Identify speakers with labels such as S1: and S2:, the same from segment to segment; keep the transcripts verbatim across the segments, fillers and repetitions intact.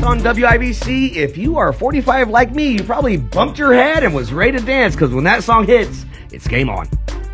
S1: on W I B C. If you are forty-five like me, you probably bumped your head and was ready to dance, because when that song hits, it's game on.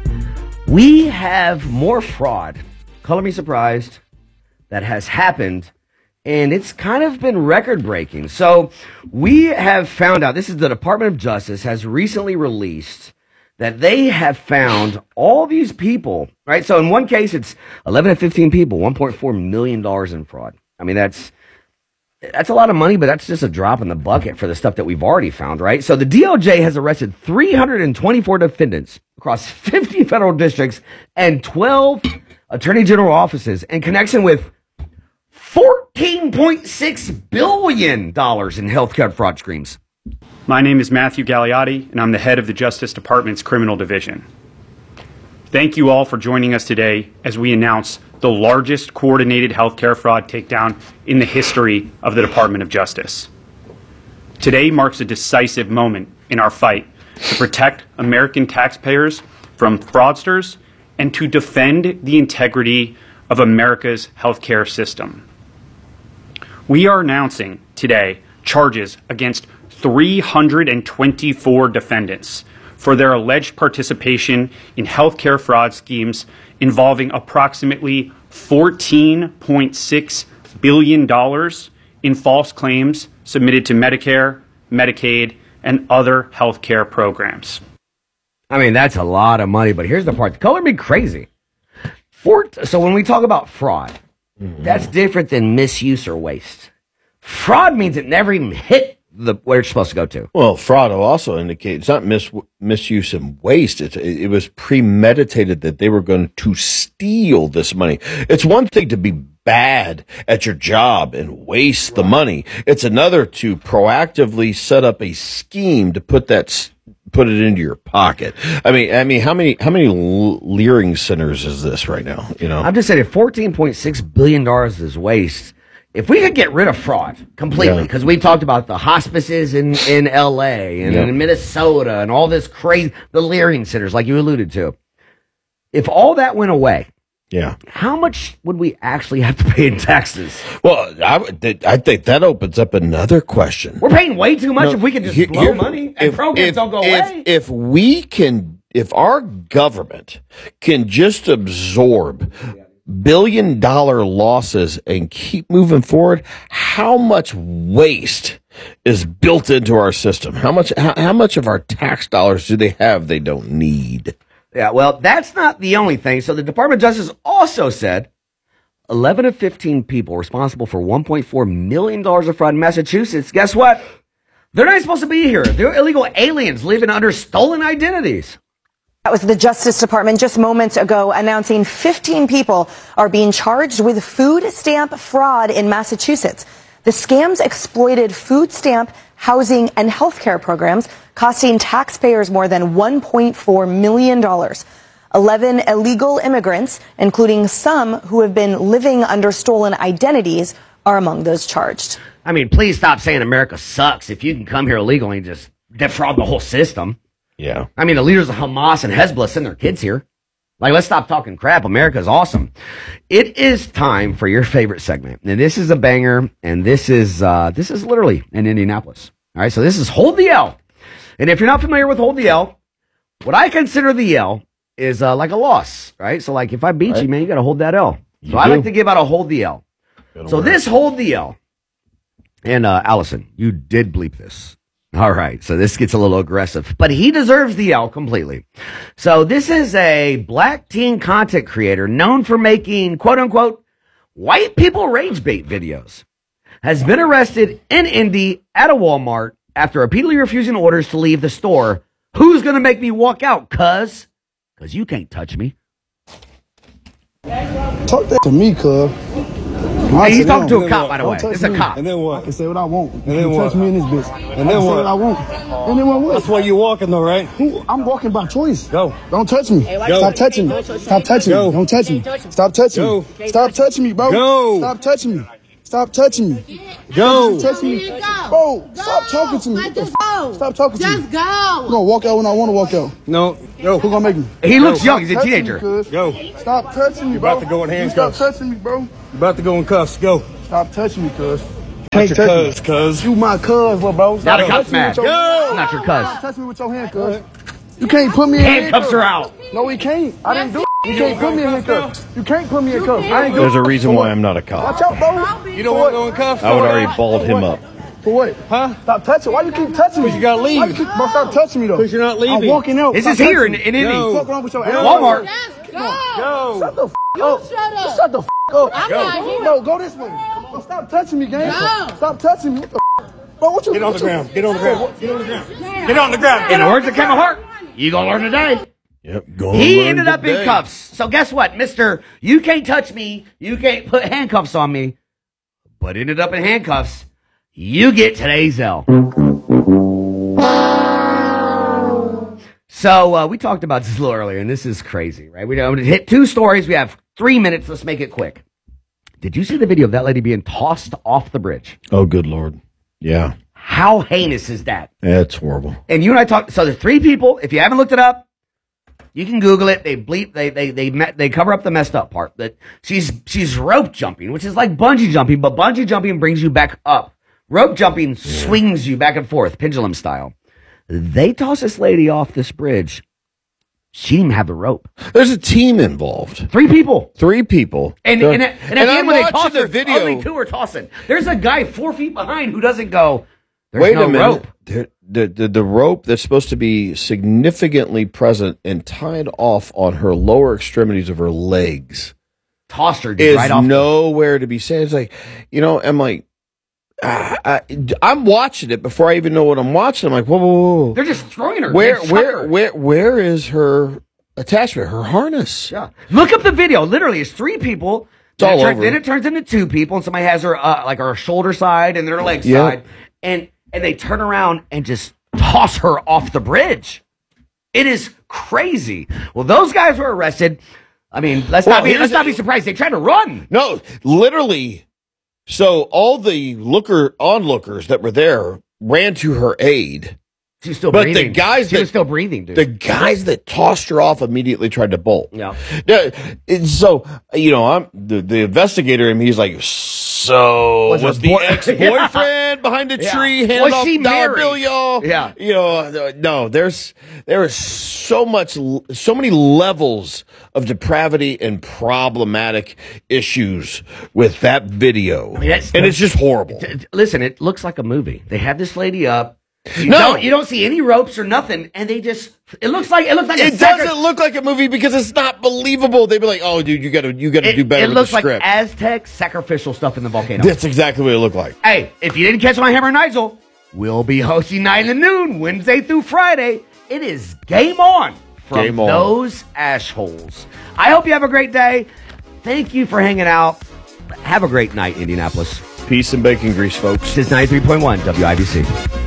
S1: We have more fraud, color me surprised, that has happened, and it's kind of been record-breaking. So we have found out, this is the Department of Justice has recently released that they have found all these people, right? So in one case, it's eleven to fifteen people, one point four million dollars in fraud. I mean, that's that's a lot of money, but that's just a drop in the bucket for the stuff that we've already found, right? So the D O J has arrested three hundred twenty-four defendants across fifty federal districts and twelve attorney general offices in connection with fourteen point six billion dollars in healthcare fraud schemes.
S2: My name is Matthew Gagliotti, and I'm the head of the Justice Department's Criminal Division. Thank you all for joining us today as we announce the largest coordinated healthcare fraud takedown in the history of the Department of Justice. Today marks a decisive moment in our fight to protect American taxpayers from fraudsters and to defend the integrity of America's healthcare system. We are announcing today charges against three hundred twenty-four defendants for their alleged participation in healthcare fraud schemes involving approximately fourteen point six billion dollars in false claims submitted to Medicare, Medicaid, and other healthcare programs.
S1: I mean, that's a lot of money, but here's the part. The color me crazy. Fort, so when we talk about fraud, mm-hmm. that's different than misuse or waste. Fraud means it never even hit the where it's supposed to go to.
S3: Well, fraud will also indicate it's not mis, misuse and waste. It, it was premeditated that they were going to steal this money. It's one thing to be bad at your job and waste the money. It's another to proactively set up a scheme to put that put it into your pocket. I mean, I mean, how many how many Leering centers is this right now? You know,
S1: I'm just saying, if fourteen point six billion dollars is waste. If we could get rid of fraud completely, because yeah. we talked about the hospices in, in L A and yep. in Minnesota and all this crazy, the Leering centers, like you alluded to. If all that went away,
S3: yeah,
S1: how much would we actually have to pay in taxes?
S3: Well, I, I think that opens up another question.
S1: We're paying way too much no, if we can just here, blow here, money and
S3: if,
S1: programs
S3: if,
S1: don't go
S3: if,
S1: away.
S3: If we can, if our government can just absorb billion dollar losses and keep moving forward, how much waste is built into our system? How much how, how much of our tax dollars do they have they don't need?
S1: Yeah, well, that's not the only thing. So the Department of Justice also said eleven to fifteen people responsible for one point four million dollars of fraud in Massachusetts. Guess what? They're not supposed to be here. They're illegal aliens living under stolen identities.
S4: That was the Justice Department just moments ago announcing fifteen people are being charged with food stamp fraud in Massachusetts. The scams exploited food stamp, housing, and health care programs, costing taxpayers more than one point four million dollars. eleven illegal immigrants, including some who have been living under stolen identities, are among those charged.
S1: I mean, please stop saying America sucks if you can come here illegally and just defraud the whole system.
S3: Yeah.
S1: I mean, the leaders of Hamas and Hezbollah send their kids here. Like, let's stop talking crap. America's awesome. It is time for your favorite segment. And this is a banger. And this is, uh, this is literally in Indianapolis. All right. So this is Hold the L. And if you're not familiar with Hold the L, what I consider the L is, uh, like a loss, right? So like if I beat right. you, man, you got to hold that L. So you I do. like to give out a Hold the L. So work. This Hold the L. And, uh, Allison, you did bleep this. All right, so this gets a little aggressive, but he deserves the L completely. So this is a black teen content creator known for making, quote unquote, white people rage bait videos, has been arrested in Indy at a Walmart after repeatedly refusing orders to leave the store. Who's going to make me walk out, cuz? Because you can't touch me.
S5: Talk that to me, cuz.
S1: Hey, he's talking to a cop, by the way. It's a cop.
S5: And then what? I can say what I want. And
S1: then
S5: what? Touch me in this bitch.
S1: And then what?
S5: Say what I want. And then what?
S6: That's why you're walking, though, right?
S5: Who? I'm walking by choice.
S6: Go.
S5: Don't touch me.
S6: Go.
S5: Stop touching me. Stop touching me. Don't touch me. Stop touching me. Stop touching me, bro.
S6: Go.
S5: Stop touching me. Stop touching me.
S6: Go.
S5: Touch me. Bro, stop talking to me. What the f- Stop talking to me.
S7: Just go.
S5: I'm gonna walk out when I want to walk out.
S6: No. Go.
S5: Who gonna make me?
S1: He looks young. He's a teenager.
S6: Go.
S5: Stop touching me,
S6: You're
S5: bro.
S6: about to go in handcuffs.
S5: Stop touching me, bro.
S6: You're about to go in cuffs. Go.
S5: Stop touching me, cuz. Can't
S6: your
S5: touch
S6: cuz, cuz.
S5: me. You my cuz, little bro.
S1: Now the
S5: Stop
S1: cup's
S5: touching me
S1: mad.
S5: with your-
S1: I'm not your cuz.
S5: Touch me with your hand, cuz. You can't put me in
S1: Handcuffs are out.
S5: No, he can't. I didn't do it. You can't put me in handcuffs. You can't put me in cuffs. I ain't do
S3: There's
S5: it.
S3: a reason why I'm not a cop.
S5: Watch out, bro.
S6: You don't want to go in cuffs?
S3: I would already balled him up.
S5: For what? Huh? Stop touching. Why you keep touching me?
S6: Because you gotta leave.
S5: Why you keep, bro, stop touching me though.
S6: Because you're not leaving.
S5: I'm walking out.
S1: This
S5: Stop
S1: is here in,
S5: touching
S1: in
S5: me.
S1: Indy.
S5: What's going on with your ass?
S1: Walmart.
S6: Go.
S5: Shut the f
S7: You
S5: up.
S7: shut up.
S5: Just shut the f up.
S7: I'm not here.
S5: No, go this way. Bro, stop touching me, gang.
S7: No.
S5: Stop touching me. What the f? Bro, what you
S6: Get on
S5: what
S6: the
S5: you-
S6: ground. Get on the ground. Get on the ground. Get on the ground.
S1: In the words of Kevin Hart, you gonna learn today.
S3: Yep. Gonna
S1: He
S3: learn
S1: ended up in
S3: today.
S1: cuffs. So guess what, Mister You can't touch me. You can't put handcuffs on me. But ended up in handcuffs. You get today's L. So uh, we talked about this a little earlier, and this is crazy, right? We I'm gonna hit two stories. We have three minutes. Let's make it quick. Did you see the video of that lady being tossed off the bridge?
S3: Oh, good Lord. Yeah.
S1: How heinous is that?
S3: That's horrible.
S1: And you and I talked. So there's three people. If you haven't looked it up, you can Google it. They bleep. They they they met, they cover up the messed up part. That she's she's rope jumping, which is like bungee jumping, but bungee jumping brings you back up. Rope jumping yeah. swings you back and forth, pendulum style. They toss this lady off this bridge. She didn't even have the rope.
S3: There's a team involved.
S1: Three people.
S3: Three people.
S1: And, and, and, and at the end when they toss
S3: the
S1: her,
S3: video.
S1: only two are tossing. There's a guy four feet behind who doesn't go, there's
S3: Wait
S1: no
S3: a minute.
S1: rope.
S3: The, the, the, the rope that's supposed to be significantly present and tied off on her lower extremities of her legs
S1: Tossed her dude,
S3: is
S1: right off.
S3: nowhere to be seen. It's like, you know, I'm like, ah, I, I'm watching it before I even know what I'm watching. I'm like, whoa, whoa, whoa.
S1: They're just throwing her.
S3: Where,
S1: They chuck
S3: where,
S1: her.
S3: where, where is her attachment, her harness?
S1: Yeah. Look up the video. Literally, it's three people.
S3: It's all
S1: then, it turns,
S3: over.
S1: then it turns into two people, and somebody has her uh, like her shoulder side and their leg
S3: Yeah.
S1: side, and and they turn around and just toss her off the bridge. It is crazy. Well, those guys were arrested. I mean, let's
S3: Well,
S1: not be
S3: here's
S1: let's not
S3: the-
S1: be surprised. They tried to run.
S3: No, literally. So all the looker onlookers that were there ran to her aid.
S1: She was still
S3: But
S1: breathing.
S3: the guys
S1: she
S3: that
S1: was still breathing, dude.
S3: the guys that tossed her off immediately tried to bolt.
S1: Yeah.
S3: Yeah, and so you know, I'm the, the investigator, and he's like, so
S1: Was
S3: was,
S1: her
S3: the
S1: boy-
S3: ex-boyfriend behind the
S1: Yeah.
S3: tree
S1: Was
S3: handing off
S1: she
S3: dollar
S1: married?
S3: bill, y'all?
S1: Yeah.
S3: You know, no, there's there is so much, so many levels of depravity and problematic issues with that video,
S1: mean, that's-
S3: and it's just horrible.
S1: T- t- Listen, it looks like a movie. They have this lady up. You
S3: No.
S1: don't, you don't see any ropes or nothing, and they just. It looks like it looks like a
S3: It
S1: sacri-
S3: doesn't look like a movie because it's not believable. They'd be like, "Oh, dude, you got to, you got to
S1: It,
S3: do better
S1: it
S3: with
S1: looks
S3: the
S1: like
S3: script."
S1: Aztec sacrificial stuff in the volcano.
S3: That's exactly what it looked like.
S1: Hey, if you didn't catch my Hammer and Nigel, we'll be hosting nine to noon, Wednesday through Friday. It is game on from
S3: Game on.
S1: those ash holes. I hope you have a great day. Thank you for hanging out. Have a great night, Indianapolis.
S3: Peace and bacon grease, folks.
S1: This is ninety-three point one W I B C.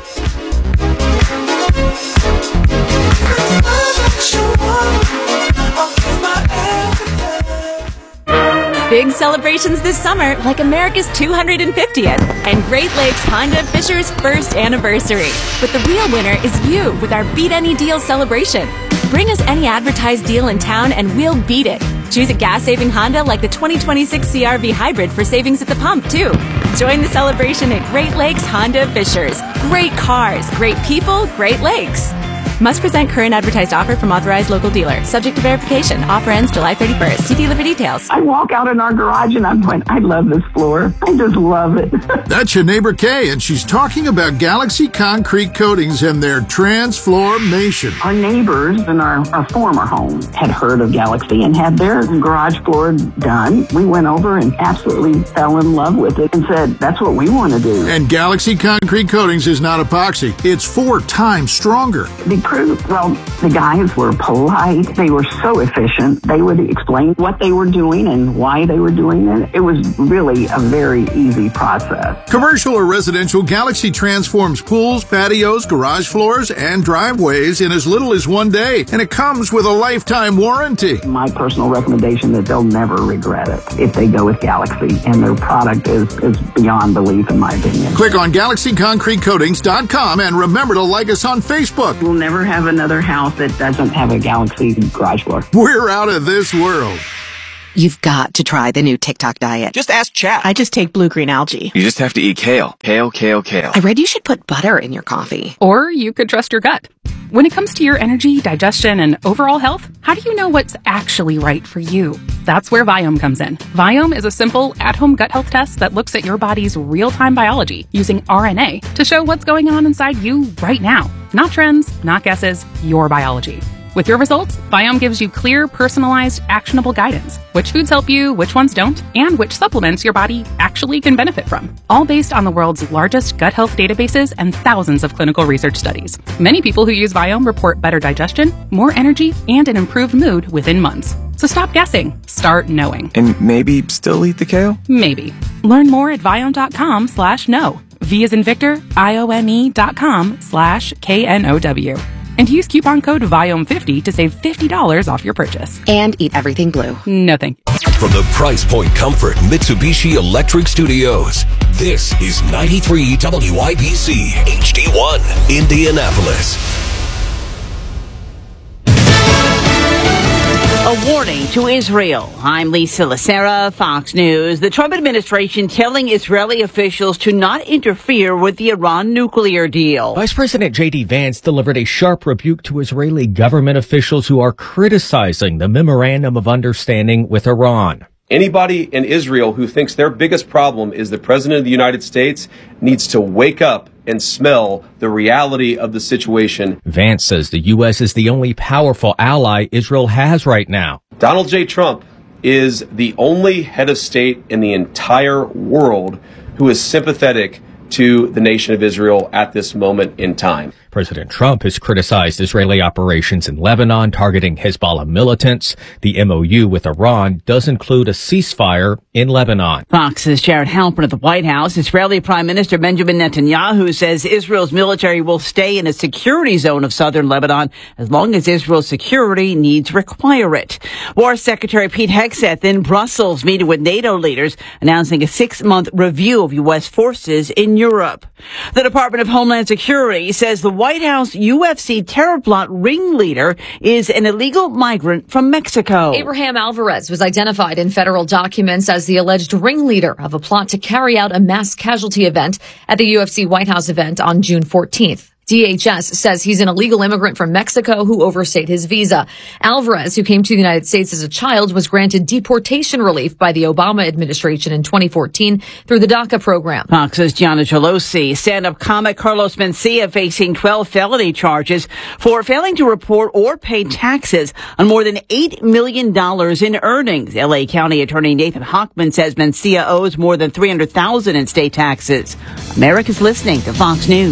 S8: Big celebrations this summer, like America's two hundred fiftieth and Great Lakes Honda Fisher's first anniversary. But the real winner is you with our Beat Any Deal celebration. Bring us any advertised deal in town and we'll beat it. Choose a gas-saving Honda like the twenty twenty-six C R V Hybrid for savings at the pump, too. Join the celebration at Great Lakes Honda Fishers. Great cars, great people, Great Lakes. Must present current advertised offer from authorized local dealer. Subject to verification. Offer ends July thirty-first. See dealer for details.
S9: I walk out in our garage and I'm going, I love this floor. I just love it.
S10: That's your neighbor Kay, and she's talking about Galaxy Concrete Coatings and their transformation.
S9: Our neighbors in our, our former home had heard of Galaxy and had their garage floor done. We went over and absolutely fell in love with it and said, that's what we want to do.
S10: And Galaxy Concrete Coatings is not epoxy. It's four times stronger.
S9: The crew, well, the guys were polite. They were so efficient. They would explain what they were doing and why they were doing it. It was really a very easy process.
S10: Commercial or residential, Galaxy transforms pools, patios, garage floors, and driveways in as little as one day. And it comes with a lifetime warranty.
S9: My personal recommendation that they'll never regret it if they go with Galaxy. And their product is, is beyond belief, in my opinion.
S10: Click on Galaxy Concrete Coatings dot com and remember to like us on Facebook.
S9: We'll never have another house that doesn't have a Galaxy garage floor.
S10: We're out of this world.
S7: You've got to try the new TikTok diet.
S11: Just ask Chat.
S7: I just take blue-green algae.
S11: You just have to eat kale. Kale, kale, kale.
S7: I read you should put butter in your coffee.
S12: Or you could trust your gut. When it comes to your energy, digestion, and overall health, how do you know what's actually right for you? That's where Viome comes in. Viome is a simple, at-home gut health test that looks at your body's real-time biology using R N A to show what's going on inside you right now. Not trends, not guesses, your biology. With your results, Viome gives you clear, personalized, actionable guidance. Which foods help you, which ones don't, and which supplements your body actually can benefit from. All based on the world's largest gut health databases and thousands of clinical research studies. Many people who use Viome report better digestion, more energy, and an improved mood within months. So stop guessing. Start knowing.
S11: And maybe still eat the kale?
S12: Maybe. Learn more at Viome.com slash know. V as in Victor, I O M E dot com slash K N O W. And use coupon code Viome fifty to save fifty dollars off your purchase.
S7: And eat everything blue.
S12: No thank you.
S13: From the Price Point Comfort Mitsubishi Electric Studios, this is ninety-three W I B C H D one, Indianapolis.
S14: A warning to Israel. I'm Lisa Lacera, Fox News. The Trump administration telling Israeli officials to not interfere with the Iran nuclear deal.
S15: Vice President J D Vance delivered a sharp rebuke to Israeli government officials who are criticizing the Memorandum of Understanding with Iran.
S16: Anybody in Israel who thinks their biggest problem is the President of the United States needs to wake up and smell the reality of the situation.
S15: Vance says the U S is the only powerful ally Israel has right now.
S16: Donald J. Trump is the only head of state in the entire world who is sympathetic to the nation of Israel at this moment in time.
S15: President Trump has criticized Israeli operations in Lebanon targeting Hezbollah militants. The M O U with Iran does include a ceasefire in Lebanon.
S14: Fox's Jared Halpern at the White House. Israeli Prime Minister Benjamin Netanyahu says Israel's military will stay in a security zone of southern Lebanon as long as Israel's security needs require it. War Secretary Pete Hegseth in Brussels meeting with NATO leaders announcing a six-month review of U S forces in Europe. The Department of Homeland Security says the White House U F C terror plot ringleader is an illegal migrant from Mexico.
S17: Abraham Alvarez was identified in federal documents as the alleged ringleader of a plot to carry out a mass casualty event at the U F C White House event on June fourteenth. D H S says he's an illegal immigrant from Mexico who overstayed his visa. Alvarez, who came to the United States as a child, was granted deportation relief by the Obama administration in twenty fourteen through the DACA program.
S14: Fox's Gianna Gelosi. Stand-up comic Carlos Mencia facing twelve felony charges for failing to report or pay taxes on more than eight million dollars in earnings. L A County Attorney Nathan Hochman says Mencia owes more than three hundred thousand dollars in state taxes. America's listening to Fox News.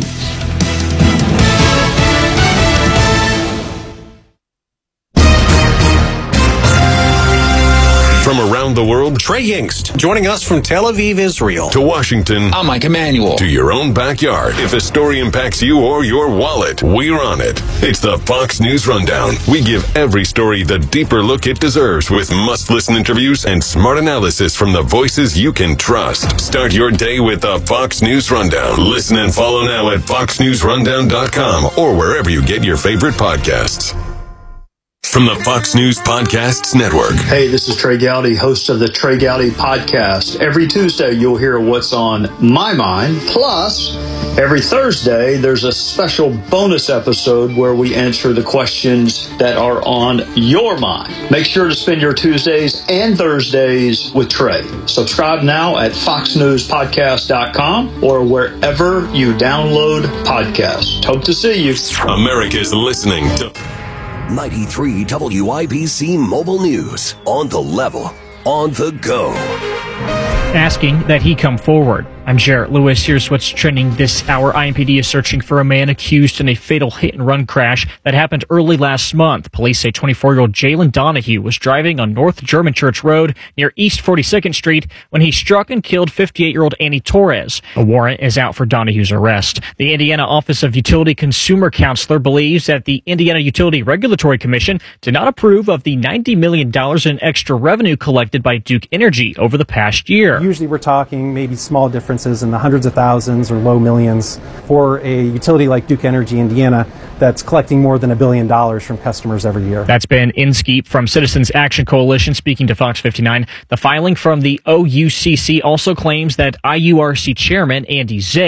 S13: From around the world, Trey Yingst.
S18: Joining us from Tel Aviv, Israel.
S13: To Washington.
S18: I'm Mike Emanuel.
S13: To your own backyard. If a story impacts you or your wallet, we're on it. It's the Fox News Rundown. We give every story the deeper look it deserves with must-listen interviews and smart analysis from the voices you can trust. Start your day with the Fox News Rundown. Listen and follow now at fox news rundown dot com or wherever you get your favorite podcasts. From the Fox News Podcasts Network.
S19: Hey, this is Trey Gowdy, host of the Trey Gowdy Podcast. Every Tuesday, you'll hear what's on my mind. Plus, every Thursday, there's a special bonus episode where we answer the questions that are on your mind. Make sure to spend your Tuesdays and Thursdays with Trey. Subscribe now at fox news podcast dot com or wherever you download podcasts. Hope to see you.
S13: America's listening to ninety-three W I B C Mobile News. On the level, on the go.
S20: Asking that he come forward. I'm Jarrett Lewis. Here's what's trending this hour. I M P D is searching for a man accused in a fatal hit-and-run crash that happened early last month. Police say twenty-four-year-old Jalen Donahue was driving on North German Church Road near East forty-second Street when he struck and killed fifty-eight-year-old Annie Torres. A warrant is out for Donahue's arrest. The Indiana Office of Utility Consumer Counselor believes that the Indiana Utility Regulatory Commission did not approve of the ninety million dollars in extra revenue collected by Duke Energy over the past year.
S21: Usually we're talking maybe small differences differences in the hundreds of thousands or low millions for a utility like Duke Energy Indiana that's collecting more than a billion dollars from customers every year.
S20: That's Ben Inskeep from Citizens Action Coalition speaking to Fox fifty-nine. The filing from the O U C C also claims that I U R C Chairman Andy Zay